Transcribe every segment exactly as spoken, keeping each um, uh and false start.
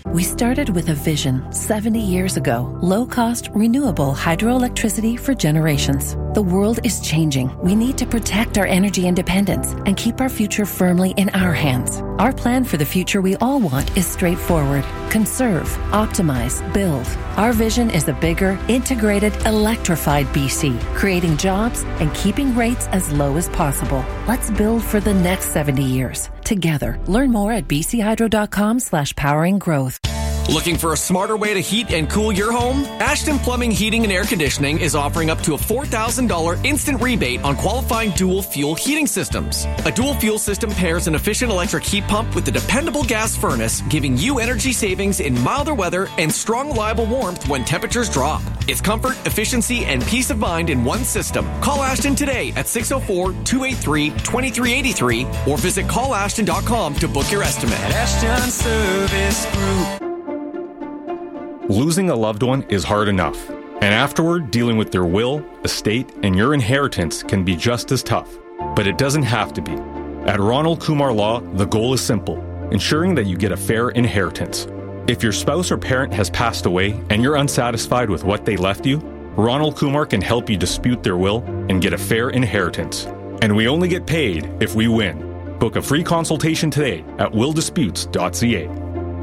We started with a vision seventy years ago. Low-cost, renewable hydroelectricity for generations. The world is changing. We need to protect our energy independence and keep our future firmly in our hands. Our plan for the future we all want is straightforward. Conserve, optimize, build. Our vision is a bigger, integrated, electrified B C, creating jobs and keeping rates as low as possible. Let's build for the next seventy years. Together. Learn more at bchydro.com slash powering growth. Looking for a smarter way to heat and cool your home? Ashton Plumbing, Heating and Air Conditioning is offering up to a four thousand dollars instant rebate on qualifying dual fuel heating systems. A dual fuel system pairs an efficient electric heat pump with a dependable gas furnace, giving you energy savings in milder weather and strong, reliable warmth when temperatures drop. It's comfort, efficiency, and peace of mind in one system. Call Ashton today at six oh four, two eight three, two three eight three or visit call ashton dot com to book your estimate. Ashton Service Group. Losing a loved one is hard enough, and afterward, dealing with their will, estate, and your inheritance can be just as tough. But it doesn't have to be. At Ronald Kumar Law, the goal is simple, ensuring that you get a fair inheritance. If your spouse or parent has passed away and you're unsatisfied with what they left you, Ronald Kumar can help you dispute their will and get a fair inheritance. And we only get paid if we win. Book a free consultation today at will disputes dot c a.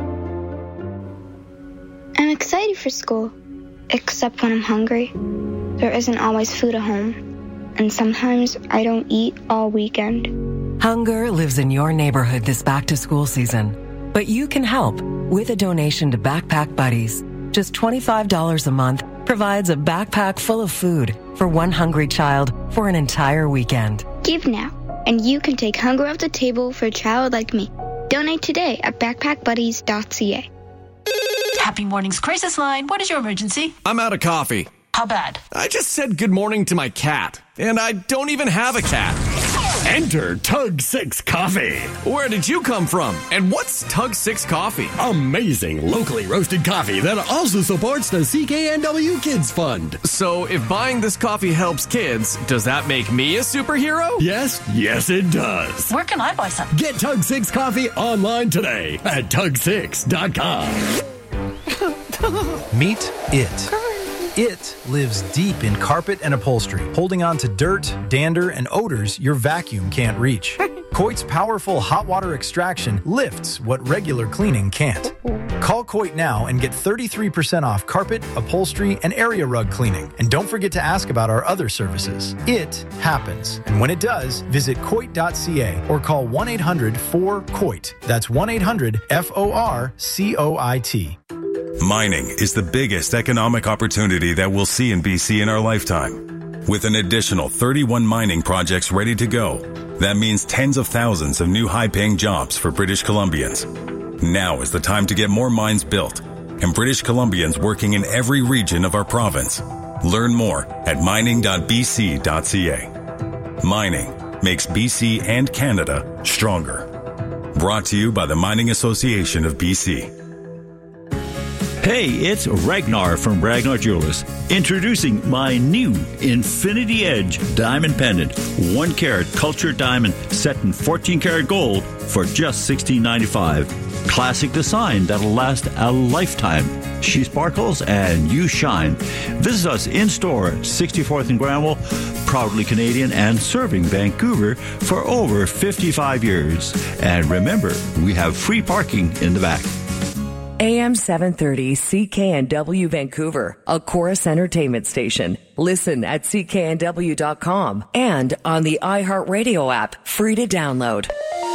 I'm excited for school, except when I'm hungry. There isn't always food at home, and sometimes I don't eat all weekend. Hunger lives in your neighborhood this back-to-school season, but you can help with a donation to Backpack Buddies. Just twenty-five dollars a month provides a backpack full of food for one hungry child for an entire weekend. Give now, and you can take hunger off the table for a child like me. Donate today at backpack buddies dot c a. Happy Mornings Crisis Line. What is your emergency? I'm out of coffee. How bad? I just said good morning to my cat, and I don't even have a cat. Enter Tug six Coffee. Where did you come from? And what's Tug six Coffee? Amazing locally roasted coffee that also supports the C K N W Kids Fund. So if buying this coffee helps kids, does that make me a superhero? Yes, yes it does. Where can I buy some? Get Tug six Coffee online today at tug six dot com. Meet it. It lives deep in carpet and upholstery, holding on to dirt, dander, and odors your vacuum can't reach. Coit's powerful hot water extraction lifts what regular cleaning can't. Call Coit now and get thirty-three percent off carpet, upholstery, and area rug cleaning. And don't forget to ask about our other services. It happens. And when it does, visit coit dot c a or call one eight hundred four C O I T. That's one eight hundred F O R C O I T. Mining is the biggest economic opportunity that we'll see in B C in our lifetime. With an additional thirty-one mining projects ready to go, that means tens of thousands of new high-paying jobs for British Columbians. Now is the time to get more mines built, and British Columbians working in every region of our province. Learn more at mining dot b c dot c a. Mining makes B C and Canada stronger. Brought to you by the Mining Association of B C. Hey, it's Ragnar from Ragnar Jewelers, introducing my new Infinity Edge diamond pendant, one carat cultured diamond set in fourteen karat gold for just sixteen ninety-five. Classic design that'll last a lifetime. She sparkles and you shine. Visit us in store, sixty-fourth and Granville, proudly Canadian and serving Vancouver for over fifty-five years. And remember, we have free parking in the back. A M seven thirty C K N W Vancouver, a Chorus Entertainment station. Listen at C K N W dot com and on the iHeartRadio app, free to download.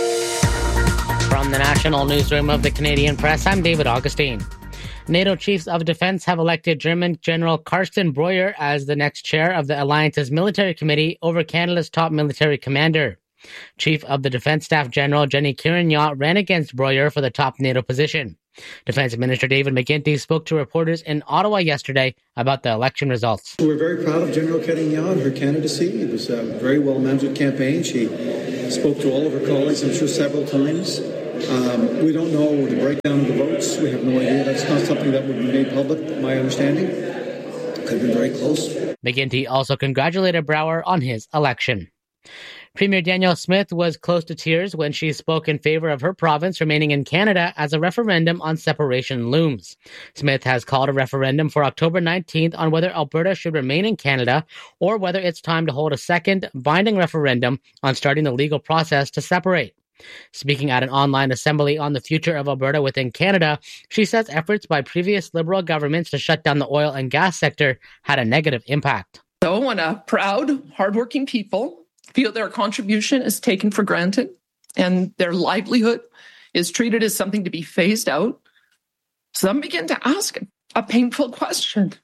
From the National Newsroom of the Canadian Press, I'm David Augustine. NATO Chiefs of Defense have elected German General Carsten Breuer as the next chair of the Alliance's Military Committee over Canada's top military commander. Chief of the Defense Staff General Jenny Kirinyot ran against Breuer for the top NATO position. Defense Minister David McGuinty spoke to reporters in Ottawa yesterday about the election results. We're very proud of General Kirinyot, her candidacy. It was a very well-managed campaign. She spoke to all of her colleagues, I'm sure, several times. Um, we don't know the breakdown of the votes. We have no idea. That's not something that would be made public, my understanding. Could have been very close. McGuinty also congratulated Breuer on his election. Premier Danielle Smith was close to tears when she spoke in favor of her province remaining in Canada as a referendum on separation looms. Smith has called a referendum for October nineteenth on whether Alberta should remain in Canada or whether it's time to hold a second binding referendum on starting the legal process to separate. Speaking at an online assembly on the future of Alberta within Canada, she says efforts by previous Liberal governments to shut down the oil and gas sector had a negative impact. So when a proud, hardworking people feel their contribution is taken for granted and their livelihood is treated as something to be phased out, some begin to ask a painful question.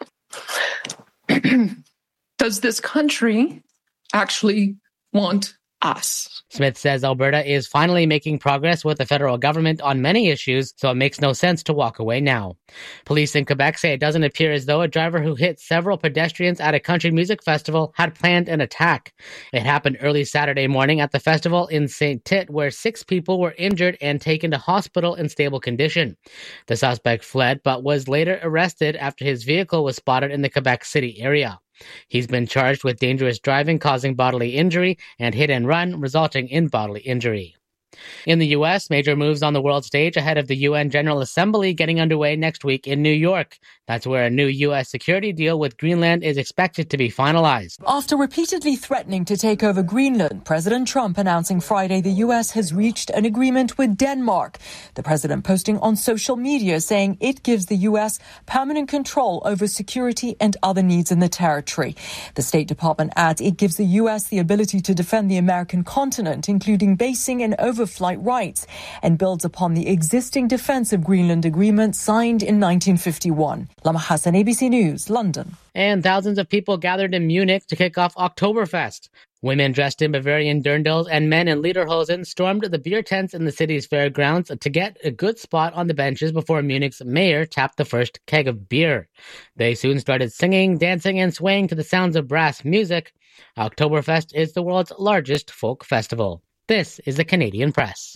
Does this country actually want us? Smith says Alberta is finally making progress with the federal government on many issues, so it makes no sense to walk away now. Police in Quebec say it doesn't appear as though a driver who hit several pedestrians at a country music festival had planned an attack. It happened early Saturday morning at the festival in Saint Tite, where six people were injured and taken to hospital in stable condition. The suspect fled, but was later arrested after his vehicle was spotted in the Quebec City area. He's been charged with dangerous driving causing bodily injury and hit and run resulting in bodily injury. In the U S, major moves on the world stage ahead of the U N General Assembly getting underway next week in New York. That's where a new U S security deal with Greenland is expected to be finalized. After repeatedly threatening to take over Greenland, President Trump announcing Friday the U S has reached an agreement with Denmark. The president posting on social media saying it gives the U S permanent control over security and other needs in the territory. The State Department adds it gives the U S the ability to defend the American continent, including basing and overflight rights, and builds upon the existing Defense of Greenland Agreement signed in nineteen fifty-one. Lama Hassan, A B C News, London. And thousands of people gathered in Munich to kick off Oktoberfest. Women dressed in Bavarian dirndls and men in lederhosen stormed the beer tents in the city's fairgrounds to get a good spot on the benches before Munich's mayor tapped the first keg of beer. They soon started singing, dancing, and swaying to the sounds of brass music. Oktoberfest is the world's largest folk festival. This is the Canadian Press.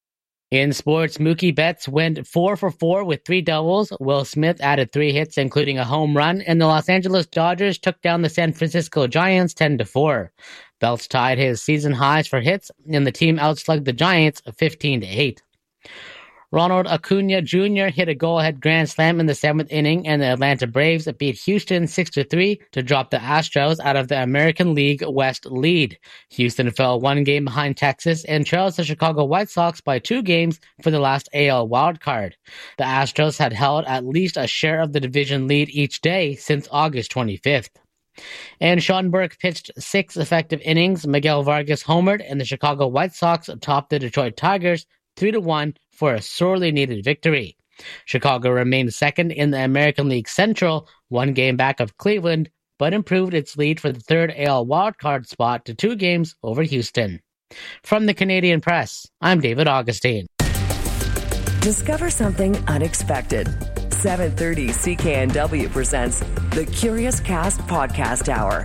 In sports, Mookie Betts went four for four with three doubles. Will Smith added three hits, including a home run, and the Los Angeles Dodgers took down the San Francisco Giants ten to four. Belts tied his season highs for hits, and the team outslugged the Giants fifteen to eight. Ronald Acuna Junior hit a go-ahead grand slam in the seventh inning, and the Atlanta Braves beat Houston six to three to drop the Astros out of the American League West lead. Houston fell one game behind Texas and trails the Chicago White Sox by two games for the last A L wildcard. The Astros had held at least a share of the division lead each day since August twenty-fifth. And Sean Burke pitched six effective innings. Miguel Vargas homered, and the Chicago White Sox topped the Detroit Tigers three to one for a sorely needed victory. Chicago remained second in the American League Central, one game back of Cleveland, but improved its lead for the third A L wildcard spot to two games over Houston. From the Canadian Press, I'm David Augustine. Discover something unexpected. seven thirty C K N W presents the Curious Cast Podcast Hour.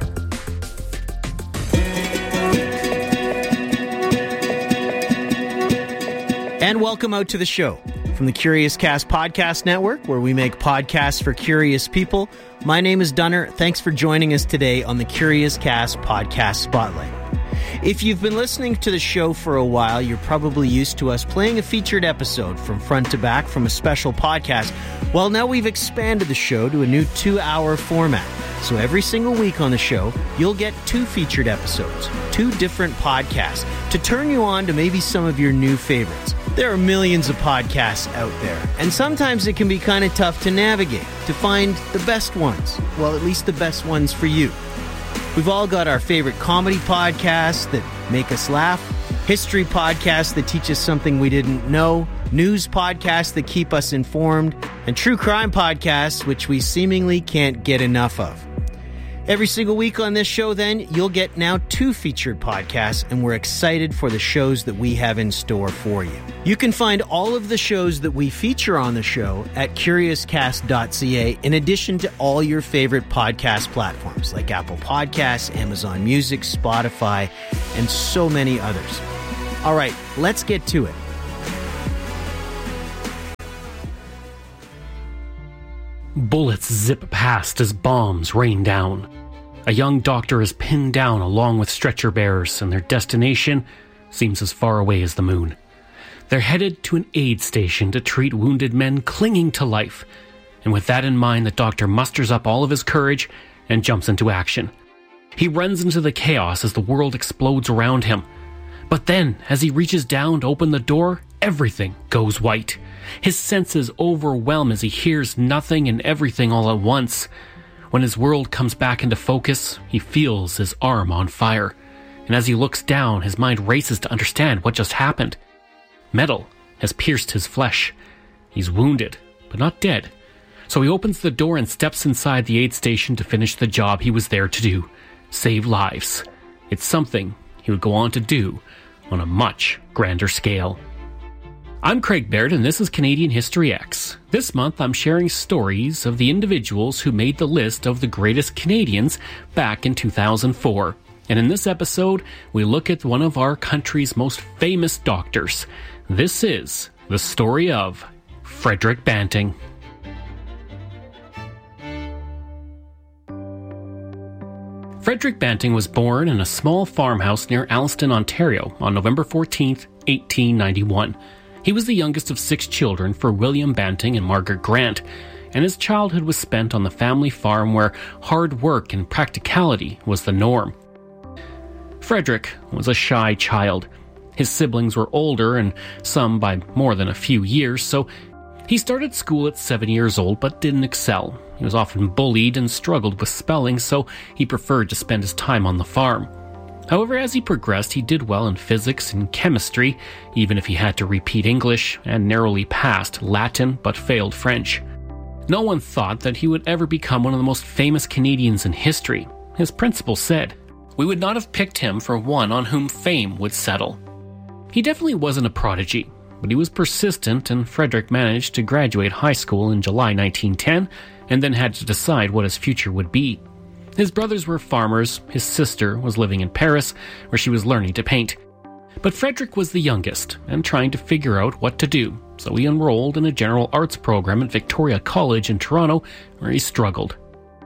And welcome out to the show from the Curious Cast Podcast Network, where we make podcasts for curious people. My name is Dunner. Thanks for joining us today on the Curious Cast Podcast Spotlight. If you've been listening to the show for a while, you're probably used to us playing a featured episode from front to back from a special podcast. Well, now we've expanded the show to a new two-hour format. So every single week on the show, you'll get two featured episodes, two different podcasts, to turn you on to maybe some of your new favorites. There are millions of podcasts out there, and sometimes it can be kind of tough to navigate, to find the best ones. Well, at least the best ones for you. We've all got our favorite comedy podcasts that make us laugh, history podcasts that teach us something we didn't know, news podcasts that keep us informed, and true crime podcasts which we seemingly can't get enough of. Every single week on this show, then, you'll get now two featured podcasts, and we're excited for the shows that we have in store for you. You can find all of the shows that we feature on the show at curious cast dot c a, in addition to all your favorite podcast platforms like Apple Podcasts, Amazon Music, Spotify, and so many others. All right, let's get to it. Bullets zip past as bombs rain down. A young doctor is pinned down along with stretcher bearers, and their destination seems as far away as the moon. They're headed to an aid station to treat wounded men clinging to life. And with that in mind, the doctor musters up all of his courage and jumps into action. He runs into the chaos as the world explodes around him. But then, as he reaches down to open the door, everything goes white. His senses overwhelm as he hears nothing and everything all at once. When his world comes back into focus, he feels his arm on fire. And as he looks down, his mind races to understand what just happened. Metal has pierced his flesh. He's wounded, but not dead. So he opens the door and steps inside the aid station to finish the job he was there to do. Save lives. It's something he would go on to do on a much grander scale. I'm Craig Baird, and this is Canadian History X. This month, I'm sharing stories of the individuals who made the list of the greatest Canadians back in two thousand four. And in this episode, we look at one of our country's most famous doctors. This is the story of Frederick Banting. Frederick Banting was born in a small farmhouse near Alliston, Ontario on November fourteenth, eighteen ninety-one. He was the youngest of six children for William Banting and Margaret Grant, and his childhood was spent on the family farm where hard work and practicality was the norm. Frederick was a shy child. His siblings were older, and some by more than a few years, so he started school at seven years old but didn't excel. He was often bullied and struggled with spelling, so he preferred to spend his time on the farm. However, as he progressed, he did well in physics and chemistry, even if he had to repeat English, and narrowly passed Latin but failed French. No one thought that he would ever become one of the most famous Canadians in history. His principal said, "We would not have picked him for one on whom fame would settle." He definitely wasn't a prodigy, but he was persistent, and Frederick managed to graduate high school in July nineteen ten, and then had to decide what his future would be. His brothers were farmers, his sister was living in Paris, where she was learning to paint. But Frederick was the youngest, and trying to figure out what to do, so he enrolled in a general arts program at Victoria College in Toronto, where he struggled.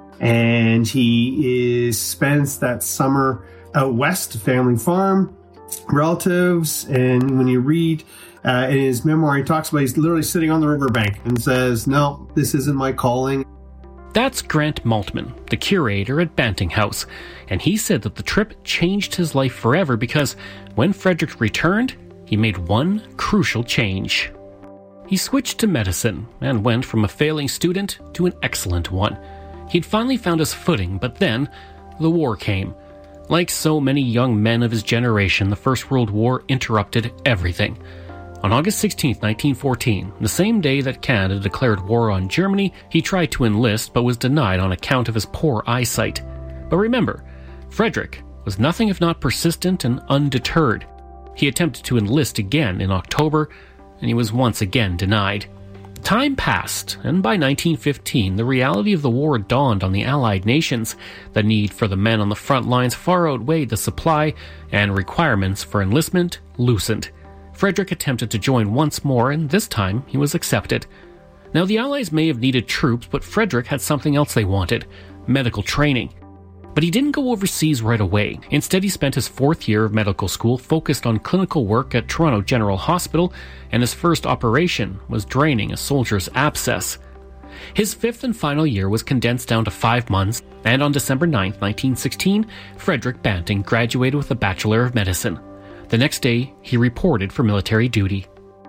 And he is spends that summer out west, family farm, relatives, and when you read uh, in his memoir, he talks about he's literally sitting on the riverbank and says, "No, this isn't my calling." That's Grant Maltman, the curator at Banting House, and he said that the trip changed his life forever because when Frederick returned, he made one crucial change. He switched to medicine and went from a failing student to an excellent one. He'd finally found his footing, but then the war came. Like so many young men of his generation, the First World War interrupted everything. On August sixteenth, nineteen fourteen, the same day that Canada declared war on Germany, he tried to enlist but was denied on account of his poor eyesight. But remember, Frederick was nothing if not persistent and undeterred. He attempted to enlist again in October, and he was once again denied. Time passed, and by nineteen fifteen, the reality of the war dawned on the Allied nations. The need for the men on the front lines far outweighed the supply, and requirements for enlistment loosened. Frederick attempted to join once more, and this time he was accepted. Now, the Allies may have needed troops, but Frederick had something else they wanted: medical training. But he didn't go overseas right away. Instead, he spent his fourth year of medical school focused on clinical work at Toronto General Hospital, and his first operation was draining a soldier's abscess. His fifth and final year was condensed down to five months, and on December ninth, nineteen sixteen, Frederick Banting graduated with a Bachelor of Medicine. The next day, he reported for military duty.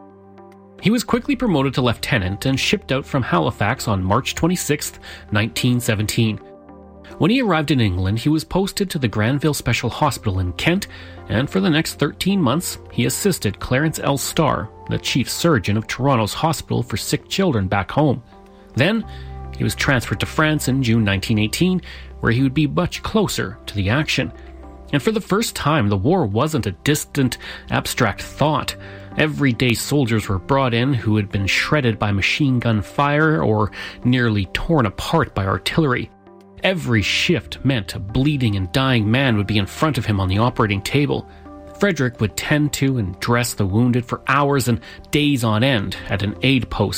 He was quickly promoted to lieutenant and shipped out from Halifax on March twenty-sixth, nineteen seventeen. When he arrived in England, he was posted to the Granville Special Hospital in Kent, and for the next thirteen months, he assisted Clarence L. Starr, the chief surgeon of Toronto's Hospital for Sick Children back home. Then, he was transferred to France in June nineteen eighteen, where he would be much closer to the action. And for the first time, the war wasn't a distant, abstract thought. Everyday soldiers were brought in who had been shredded by machine gun fire or nearly torn apart by artillery. Every shift meant a bleeding and dying man would be in front of him on the operating table. Frederick would tend to and dress the wounded for hours and days on end at an aid post